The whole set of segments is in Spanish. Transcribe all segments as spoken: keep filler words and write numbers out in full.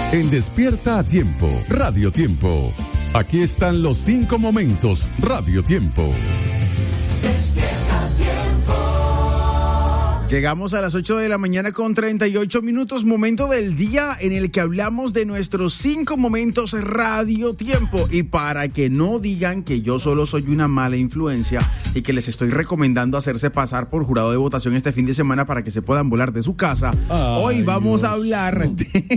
En Despierta a Tiempo, Radio Tiempo. Aquí están los cinco momentos, Radio Tiempo. Despierta a Tiempo. Llegamos a las ocho de la mañana con treinta y ocho minutos, momento del día en el que hablamos de nuestros cinco momentos Radio Tiempo. Y para que no digan que yo solo soy una mala influencia y que les estoy recomendando hacerse pasar por jurado de votación este fin de semana para que se puedan volar de su casa, Ay, hoy vamos Dios. a hablar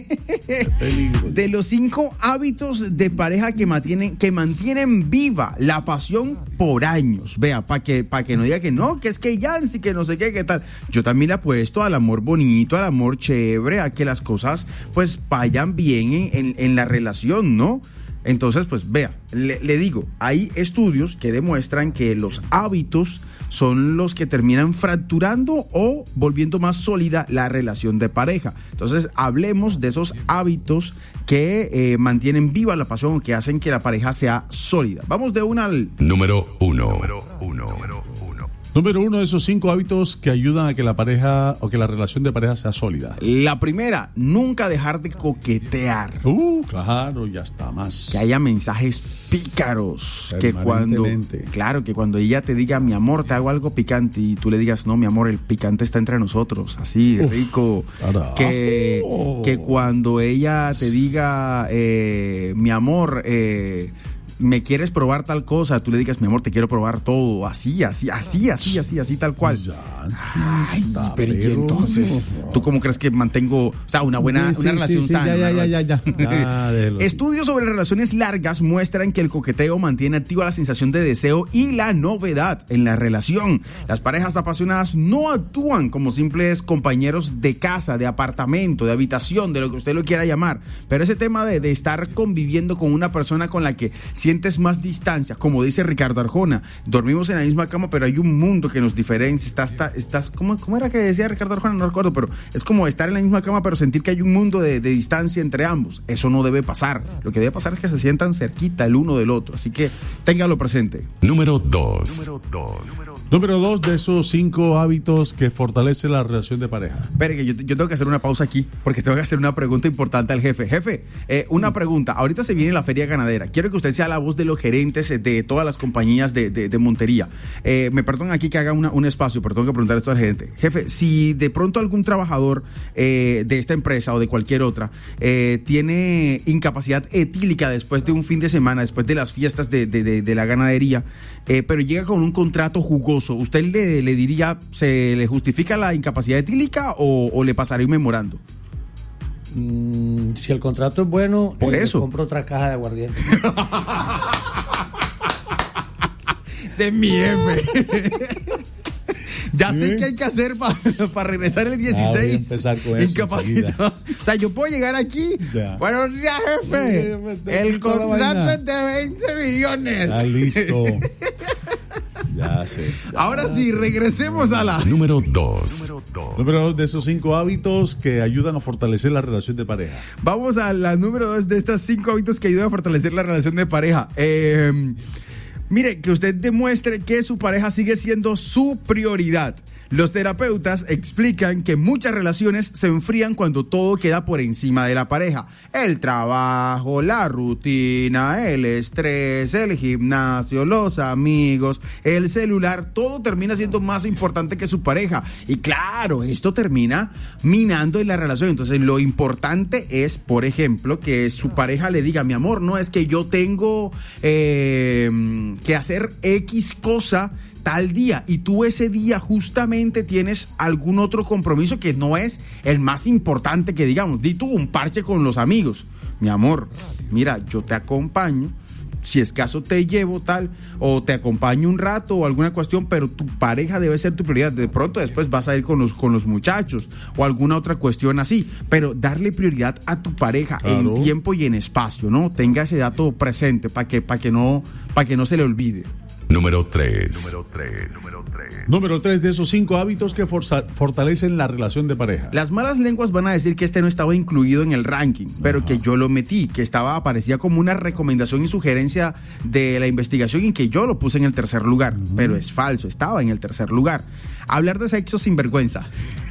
de, de los cinco hábitos de pareja que mantienen, que mantienen viva la pasión por años. Vea, para que, pa que no diga que no, que es que Yancy, que no sé qué, qué tal. Yo también le apuesto al amor bonito, al amor chévere, a que las cosas pues vayan bien en, en, en la relación, ¿no? Entonces, pues vea, le, le digo, hay estudios que demuestran que los hábitos son los que terminan fracturando o volviendo más sólida la relación de pareja. Entonces, hablemos de esos hábitos que eh, mantienen viva la pasión o que hacen que la pareja sea sólida. Vamos de una al... Número uno. Número uno. Número uno. Número uno de esos cinco hábitos que ayudan a que la pareja o que la relación de pareja sea sólida. La primera, nunca dejar de coquetear. Uh, claro, ya está más. Que haya mensajes pícaros. Que cuando, claro, que cuando ella te diga, mi amor, te hago algo picante, y tú le digas, no, mi amor, el picante está entre nosotros, así, Uf, rico. Que, que cuando ella te diga, eh, mi amor, eh, me quieres probar tal cosa, tú le digas, mi amor, te quiero probar todo, así, así, así, así, así, así, tal cual. Ya, sí, Ay, está, pero, pero ¿y entonces? ¿Tú cómo crees que mantengo, o sea, una buena sí, una sí, relación sí, sana? Ya, ya, ya, ya, ya. Estudios sobre relaciones largas muestran que el coqueteo mantiene activa la sensación de deseo y la novedad en la relación. Las parejas apasionadas no actúan como simples compañeros de casa, de apartamento, de habitación, de lo que usted lo quiera llamar, pero ese tema de, de estar conviviendo con una persona con la que sientes más distancia, como dice Ricardo Arjona, dormimos en la misma cama, pero hay un mundo que nos diferencia. Estás, estás, estás ¿cómo, ¿cómo era que decía Ricardo Arjona? No recuerdo, pero es como estar en la misma cama, pero sentir que hay un mundo de, de distancia entre ambos. Eso no debe pasar. Lo que debe pasar es que se sientan cerquita el uno del otro. Así que téngalo presente. Número dos. Número dos. Número dos de esos cinco hábitos que fortalecen la relación de pareja. Espere, que yo, yo tengo que hacer una pausa aquí, porque tengo que hacer una pregunta importante al jefe. Jefe, eh, una pregunta. Ahorita se viene la feria ganadera. Quiero que usted sea la voz de los gerentes de todas las compañías de, de, de montería. Eh, me perdonan aquí que haga una, un espacio, pero tengo que preguntar esto al gerente. Jefe, si de pronto algún trabajador eh, de esta empresa o de cualquier otra eh, tiene incapacidad etílica después de un fin de semana, después de las fiestas de, de, de, de la ganadería, eh, pero llega con un contrato jugoso, ¿usted le, le diría, se le justifica la incapacidad etílica o, o le pasaría un memorando? Mm, si el contrato es bueno, por eh, eso compro otra caja de aguardiente. Ese es mi jefe. Ya sé ¿Sí? qué hay que hacer para pa regresar el dieciséis. Ah, incapacitado. O sea, yo puedo llegar aquí. Ya. Buenos días, jefe. Sí, el contrato es de veinte millones. Está listo. Ya sé. Ya. Ahora sí, regresemos a la número dos. Número dos. Número dos de esos cinco hábitos que ayudan a fortalecer la relación de pareja. Vamos a la número dos de estos cinco hábitos que ayudan a fortalecer la relación de pareja. Eh, mire, que usted demuestre que su pareja sigue siendo su prioridad. Los terapeutas explican que muchas relaciones se enfrían cuando todo queda por encima de la pareja. El trabajo, la rutina, el estrés, el gimnasio, los amigos, el celular, todo termina siendo más importante que su pareja. Y claro, esto termina minando en la relación. Entonces, lo importante es, por ejemplo, que su pareja le diga, mi amor, no es que yo tengo eh, que hacer X cosa tal día, y tú ese día justamente tienes algún otro compromiso que no es el más importante, que digamos, di tú un parche con los amigos, mi amor, mira, yo te acompaño, si es caso te llevo tal, o te acompaño un rato o alguna cuestión, pero tu pareja debe ser tu prioridad. De pronto después vas a ir con los, con los muchachos o alguna otra cuestión así, pero darle prioridad a tu pareja, claro, en tiempo y en espacio, ¿no? Tenga ese dato presente para que, para que no, para que no se le olvide. Número tres. Número tres. Número tres. Número tres de esos cinco hábitos que forza, fortalecen la relación de pareja. Las malas lenguas van a decir que este no estaba incluido en el ranking, pero Ajá. que yo lo metí, que estaba, aparecía como una recomendación y sugerencia de la investigación y que yo lo puse en el tercer lugar. Uh-huh. Pero es falso, estaba en el tercer lugar. Hablar de sexo sin vergüenza.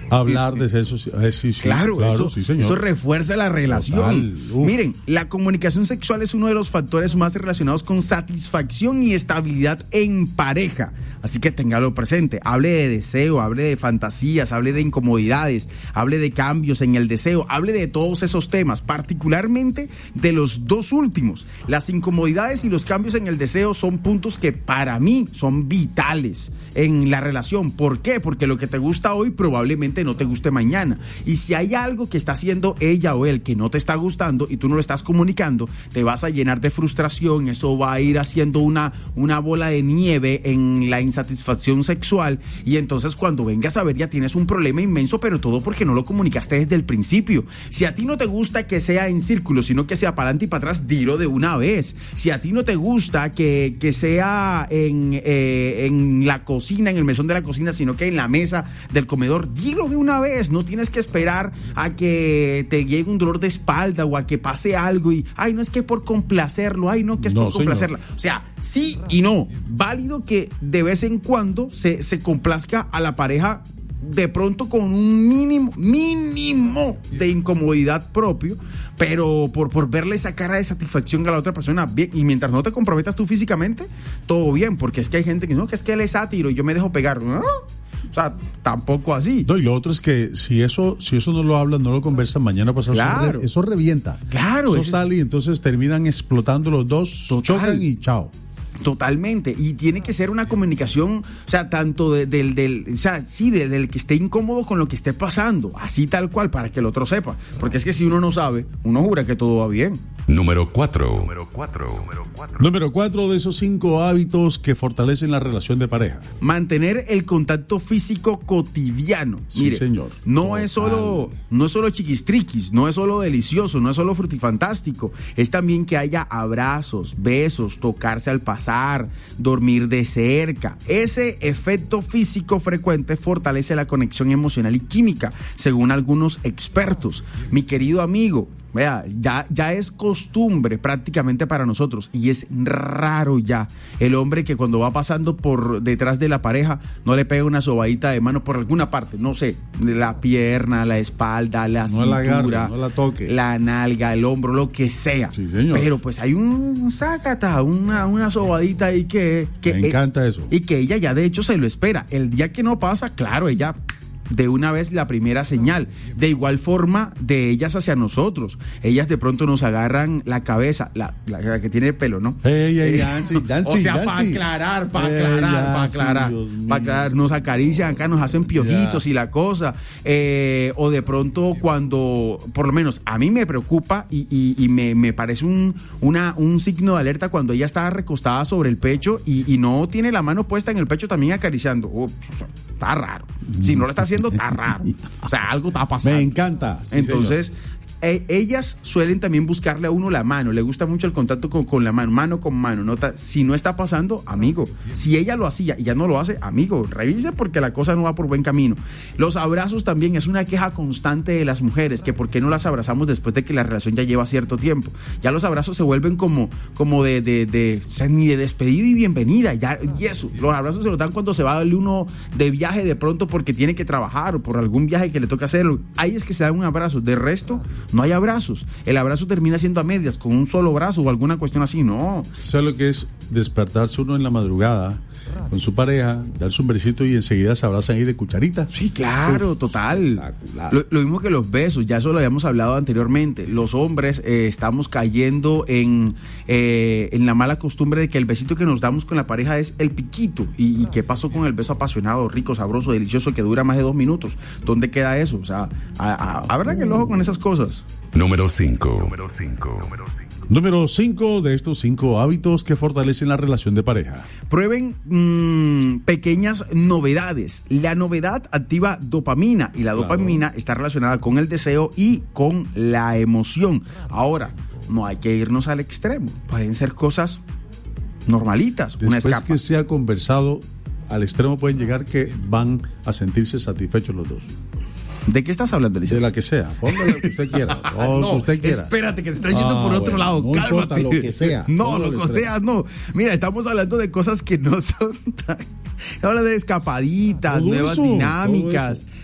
Hablar de sexo, eh, sí, sí, Claro, claro, eso, sí, señor. eso refuerza la relación. Total, uf. Miren, la comunicación sexual es uno de los factores más relacionados con satisfacción y estabilidad en pareja. Así que téngalo presente. Hable de deseo, hable de fantasías, hable de incomodidades, hable de cambios en el deseo, hable de todos esos temas, particularmente de los dos últimos. Las incomodidades y los cambios en el deseo son puntos que para mí son vitales en la relación. ¿Por qué? Porque lo que te gusta hoy probablemente no te guste mañana. Y si hay algo que está haciendo ella o él que no te está gustando y tú no lo estás comunicando, te vas a llenar de frustración. Eso va a ir haciendo una, una bola de nieve en la insatisfacción sexual, y entonces cuando vengas a ver ya tienes un problema inmenso, pero todo porque no lo comunicaste desde el principio. Si a ti no te gusta que sea en círculo, sino que sea para adelante y para atrás, dilo de una vez. Si a ti no te gusta que, que sea en, eh, en la cocina, en el mesón de la cocina, sino que en la mesa del comedor, dilo de una vez. No tienes que esperar a que te llegue un dolor de espalda o a que pase algo y, ay, no es que por complacerlo, ay, no, que es No, por complacerla. señor. O sea, sí y no. Válido que de vez en cuando se, se complazca a la pareja de pronto con un mínimo, mínimo de incomodidad propio, pero por, por verle esa cara de satisfacción a la otra persona, bien, y mientras no te comprometas tú físicamente, todo bien, porque es que hay gente que no, que es que él es sátiro y yo me dejo pegar, ¿no? O sea, tampoco así. No, y lo otro es que si eso, si eso no lo hablan, no lo conversan, mañana pasado, Claro. eso, re- eso revienta. Claro, Eso ese- sale y entonces terminan explotando los dos, Total. chocan y chao. Totalmente, y tiene que ser una comunicación, o sea, tanto de- del, del, o sea, sí, de- del que esté incómodo con lo que esté pasando, así tal cual, para que el otro sepa, porque es que si uno no sabe, uno jura que todo va bien. Número cuatro. Número cuatro. Número cuatro. Número cuatro de esos cinco hábitos que fortalecen la relación de pareja. Mantener el contacto físico cotidiano. Sí, Mire, señor. No Total. es solo, no es solo chiquistriquis, no es solo delicioso, no es solo frutifantástico. Es también que haya abrazos, besos, tocarse al pasar, dormir de cerca. Ese efecto físico frecuente fortalece la conexión emocional y química, según algunos expertos. Mi querido amigo, vea, ya, ya es costumbre prácticamente para nosotros, y es raro ya el hombre que cuando va pasando por detrás de la pareja no le pega una sobadita de mano por alguna parte, no sé, la pierna, la espalda, la No la cintura, agarre, no la toque. la nalga, el hombro, lo que sea. Sí, señor. Pero pues hay un sácata, una, una sobadita ahí que, que Me encanta eso. y que ella ya de hecho se lo espera. El día que no pasa, claro, ella de una vez la primera señal. De igual forma, de ellas hacia nosotros. Ellas de pronto nos agarran la cabeza, la, la, la que tiene pelo, ¿no? Ey, ey, Eh, Yancy, Yancy, o sea, para Yancy. aclarar, para Ey, aclarar, para Yancy, aclarar, Dios mío. para aclarar. Nos acarician acá, nos hacen piojitos Ya. y la cosa. Eh, o de pronto cuando, por lo menos a mí me preocupa y, y, y me, me parece un, una, un signo de alerta cuando ella está recostada sobre el pecho y, y no tiene la mano puesta en el pecho también acariciando. Oh, está raro. Si no lo está haciendo, está raro. O sea, algo está pasando. Me encanta. Sí, Entonces, eh, ellas suelen también buscarle a uno la mano. Le gusta mucho el contacto con, con la mano, mano con mano. ¿No? Si no está pasando, amigo. Si ella lo hacía y ya no lo hace, amigo, revise porque la cosa no va por buen camino. Los abrazos también es una queja constante de las mujeres, que por qué no las abrazamos después de que la relación ya lleva cierto tiempo. Ya los abrazos se vuelven como, como de, de, de, o sea, ni de despedida y bienvenida. Ya, y eso, los abrazos se los dan cuando se va uno de viaje de pronto porque tiene que trabajar o por algún viaje que le toca hacerlo. Ahí es que se dan un abrazo. De resto, no hay abrazos. El abrazo termina siendo a medias, con un solo brazo o alguna cuestión así. No. ¿Sabes lo que es despertarse uno en la madrugada con su pareja, darse un besito y enseguida se abrazan ahí de cucharita? Sí, claro, Uf, total. espectacular. Lo, lo mismo que los besos, ya eso lo habíamos hablado anteriormente. Los hombres eh, estamos cayendo en, eh, en la mala costumbre de que el besito que nos damos con la pareja es el piquito. ¿Y, y qué pasó con el beso apasionado, rico, sabroso, delicioso, que dura más de dos minutos? ¿Dónde queda eso? O sea, a, a, abran el ojo con esas cosas. Número cinco. Número cinco. Número cinco. Número cinco de estos cinco hábitos que fortalecen la relación de pareja. Prueben mmm, pequeñas novedades. La novedad activa dopamina y la Claro. dopamina está relacionada con el deseo y con la emoción. Ahora, no hay que irnos al extremo. Pueden ser cosas normalitas, una Después escapa. que se ha conversado, al extremo pueden llegar que van a sentirse satisfechos los dos. ¿De qué estás hablando, De Eliseo? la que sea, póngale lo que usted quiera, lo que usted quiera. Espérate, que te estás yendo Ah, por otro bueno, lado. no Cálmate. importa lo que sea, No, póngale lo que extremo. sea, no. Mira, estamos hablando de cosas que no son tan. Habla de escapaditas, Todo nuevas eso, dinámicas. todo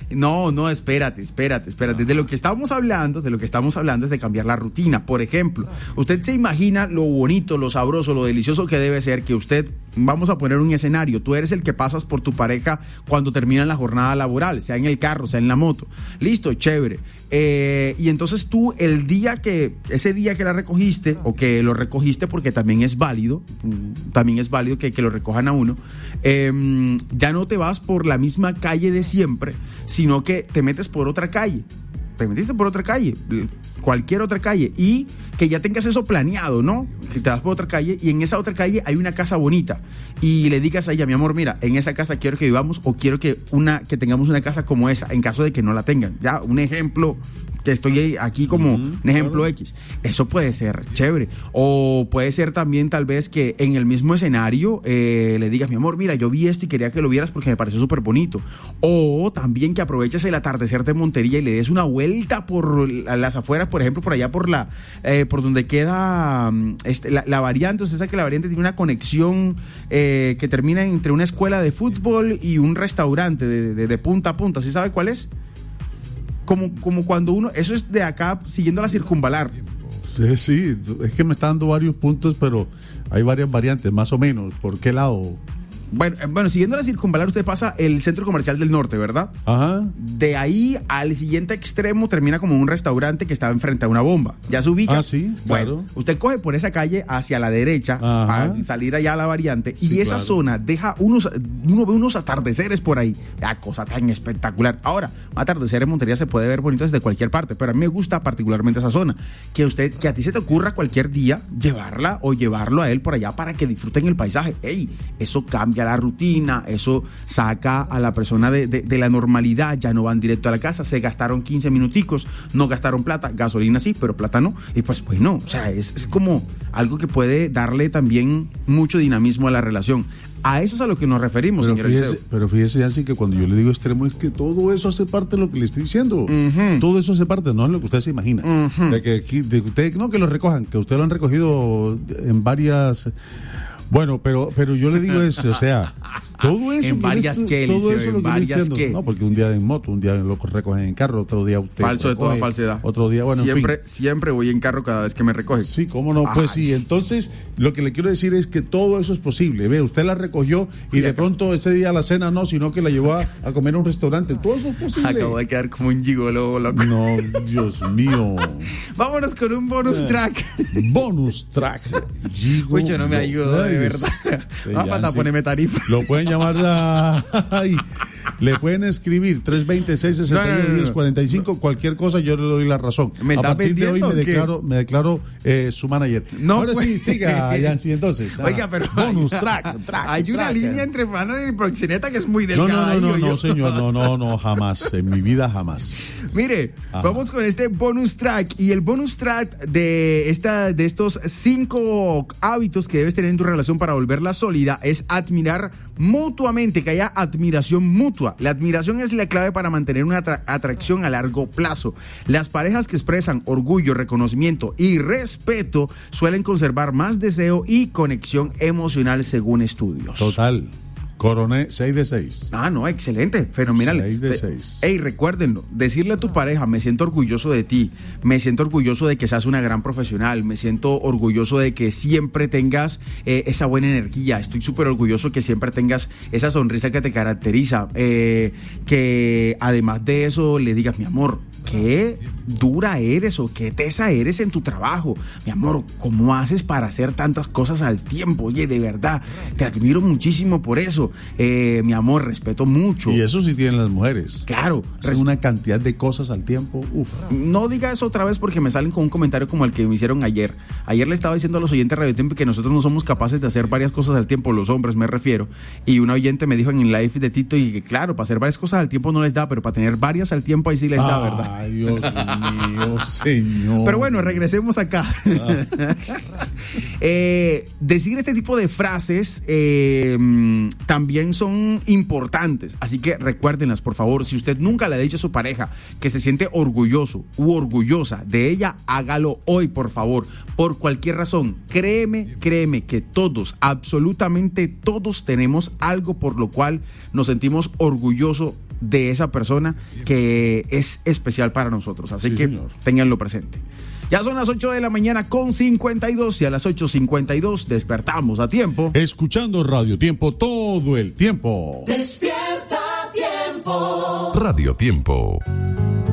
No, no, espérate, espérate, espérate. De lo que estamos hablando, de lo que estamos hablando es de cambiar la rutina. Por ejemplo, usted se imagina lo bonito, lo sabroso, lo delicioso que debe ser que usted, vamos a poner un escenario, tú eres el que pasas por tu pareja cuando termina la jornada laboral, sea en el carro, sea en la moto. Listo, chévere. Eh, y entonces tú, el día que, ese día que la recogiste, o que lo recogiste, porque también es válido, también es válido que, que lo recojan a uno, eh, ya no te vas por la misma calle de siempre, sino que te metes por otra calle. Te metiste por otra calle, cualquier otra calle, y que ya tengas eso planeado, ¿no? Que te vas por otra calle y en esa otra calle hay una casa bonita y le digas a ella, mi amor, mira, en esa casa quiero que vivamos, o quiero que una que tengamos una casa como esa, en caso de que no la tengan. Ya, un ejemplo que estoy aquí como uh-huh, un ejemplo claro. X. Eso puede ser chévere. O puede ser también tal vez que en el mismo escenario eh, le digas, mi amor, mira, yo vi esto y quería que lo vieras porque me pareció súper bonito. O también que aproveches el atardecer de Montería y le des una vuelta por las afueras, por ejemplo, por allá por la eh, por donde queda este, la, la variante. Usted sabe que la variante tiene una conexión eh, que termina entre una escuela de fútbol y un restaurante de, de, de punta a punta. ¿Sí sabe cuál es? Como, como cuando uno, eso es de acá siguiendo la circunvalar. Sí, sí, es que me está dando varios puntos, pero hay varias variantes, más o menos. ¿Por qué lado? Bueno, bueno, siguiendo la circunvalar, usted pasa el Centro Comercial del Norte, ¿verdad? Ajá. De ahí al siguiente extremo termina como un restaurante que está enfrente a una bomba. ¿Ya se ubica? Ah, sí, claro. Bueno, usted coge por esa calle hacia la derecha, ajá, para salir allá a la variante, sí, y esa claro. zona deja unos, uno ve unos atardeceres por ahí. La cosa tan espectacular. Ahora, un atardecer en Montería se puede ver bonito desde cualquier parte, pero a mí me gusta particularmente esa zona. Que usted, que a ti se te ocurra cualquier día llevarla o llevarlo a él por allá para que disfruten el paisaje. ¡Ey! Eso cambia la rutina, eso saca a la persona de, de, de la normalidad, ya no van directo a la casa, se gastaron quince minuticos, no gastaron plata, gasolina sí, pero plata no, y pues pues no, o sea, es, es como algo que puede darle también mucho dinamismo a la relación. A eso es a lo que nos referimos, pero señor fíjese, Eliseo. Pero fíjese, Yancy, que cuando yo le digo extremo es que todo eso hace parte de lo que le estoy diciendo. Uh-huh. Todo eso hace parte, no es lo que usted se imagina. Uh-huh. De que, de que usted, no que lo recojan, que usted lo han recogido en varias... Bueno, pero pero yo le digo eso, o sea, todo eso... En varias que, todo eso en varias que. No, porque un día en moto, un día lo recogen en carro, otro día usted falso recoge, de toda falsedad. Otro día, bueno, siempre, en fin. Siempre voy en carro cada vez que me recogen. Sí, cómo no, pues Ay. sí. Entonces, lo que le quiero decir es que todo eso es posible. Ve, usted la recogió y de pronto ese día a la cena no, sino que la llevó a, a comer a un restaurante. Todo eso es posible. Acabo de quedar como un gigolo, loco. No, Dios mío. Vámonos con un bonus track. Bonus track. Uy, yo no me ayudo, de verdad. Ah, falta ponerme tarifa. Lo pueden llamar a... Ay, le pueden escribir tres dos seis, seis uno, diez, cuarenta y cinco, cualquier cosa yo le doy la razón. ¿Me a partir de hoy me ¿qué? declaro, me declaro eh, su manager. No, Ahora pues, sí, siga, Yancy, entonces. Oiga, pero bonus hay, track, track. Hay una track. línea entre manager y proxeneta que es muy No, delgada. no, no, no, yo, no, señor, no, no, no, jamás, en mi vida jamás. Mire, Ajá. vamos con este bonus track, y el bonus track de esta de estos cinco hábitos que debes tener en tu relación para volverla sólida es admirar mutuamente, que haya admiración mutua. La admiración es la clave para mantener una atra- atracción a largo plazo. Las parejas que expresan orgullo, reconocimiento y respeto suelen conservar más deseo y conexión emocional según estudios. Total. Coroné seis de seis. Ah, no, excelente, fenomenal. seis de seis. Ey, recuérdenlo, decirle a tu pareja, me siento orgulloso de ti, me siento orgulloso de que seas una gran profesional, me siento orgulloso de que siempre tengas eh, esa buena energía, estoy súper orgulloso que siempre tengas esa sonrisa que te caracteriza, eh, que además de eso le digas, mi amor, qué dura eres o qué tesa eres en tu trabajo, mi amor, ¿cómo haces para hacer tantas cosas al tiempo? Oye, de verdad, te admiro muchísimo por eso. Eh, mi amor, respeto mucho. Y eso sí tienen las mujeres. Claro. Es una cantidad de cosas al tiempo. Uf. No diga eso otra vez porque me salen con un comentario como el que me hicieron ayer. Ayer le estaba diciendo a los oyentes de Radio Tiempo que nosotros no somos capaces de hacer varias cosas al tiempo, los hombres me refiero. Y una oyente me dijo en el live de Tito y que claro, para hacer varias cosas al tiempo no les da, pero para tener varias al tiempo ahí sí les da, ¿verdad? Ay, Dios mío, señor. Pero bueno, regresemos acá. Ah. eh, decir este tipo de frases eh, también son importantes, así que recuérdenlas, por favor. Si usted nunca le ha dicho a su pareja que se siente orgulloso u orgullosa de ella, hágalo hoy, por favor, por cualquier razón. Créeme, créeme que todos, absolutamente todos tenemos algo por lo cual nos sentimos orgullosos de esa persona que es especial para nosotros. Así Sí, que señor. ténganlo presente. Ya son las ocho de la mañana con cincuenta y dos y a las ocho cincuenta y dos despertamos a tiempo. Escuchando Radio Tiempo todo el tiempo. Despierta tiempo. Radio Tiempo.